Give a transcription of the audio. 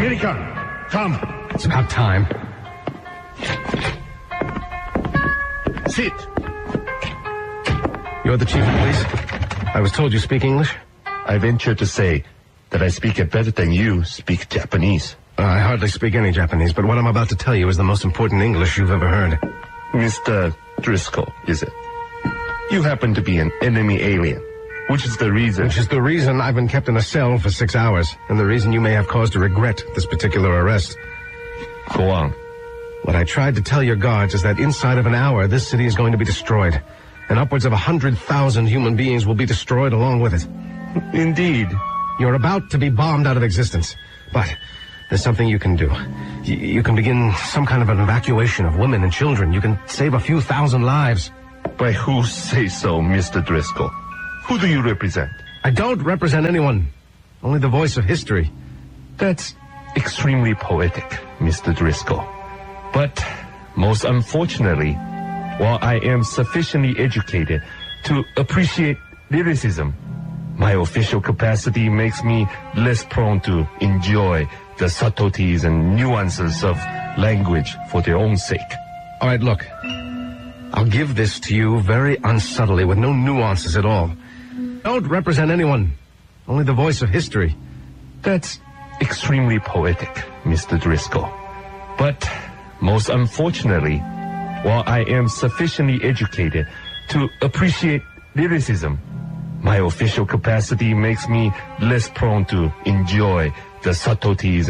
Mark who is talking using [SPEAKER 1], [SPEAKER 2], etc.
[SPEAKER 1] Here he comes. Come.
[SPEAKER 2] It's about time.
[SPEAKER 1] Sit.
[SPEAKER 2] You're the chief of police? I was told you speak English?
[SPEAKER 1] I venture to say that I speak it better than you speak Japanese.
[SPEAKER 2] I hardly speak any Japanese, but what I'm about to tell you is the most important English you've ever heard.
[SPEAKER 1] Mr. Driscoll, is it? You happen to be an enemy alien, which is the reason
[SPEAKER 2] I've been kept in a cell for 6 hours, and the reason you may have cause to regret this particular arrest.
[SPEAKER 1] Go on.
[SPEAKER 2] What I tried to tell your guards is that inside of an hour, this city is going to be destroyed, and upwards of 100,000 human beings will be destroyed along with it.
[SPEAKER 1] Indeed.
[SPEAKER 2] You're about to be bombed out of existence, but there's something you can do. You can begin some kind of an evacuation of women and children. You can save a few thousand lives.
[SPEAKER 1] By who say so, Mr. Driscoll? Who do you represent?
[SPEAKER 2] I don't represent anyone. Only the voice of history.
[SPEAKER 1] That's extremely poetic, Mr. Driscoll. But most unfortunately, while I am sufficiently educated to appreciate lyricism, my official capacity makes me less prone to enjoy the subtleties and nuances of language for their own sake.
[SPEAKER 2] All right, look. I'll give this to you very unsubtly, with no nuances at all. Don't represent anyone. Only the voice of history.
[SPEAKER 1] That's extremely poetic, Mr. Driscoll. But most unfortunately, while I am sufficiently educated to appreciate lyricism, my official capacity makes me less prone to enjoy the subtleties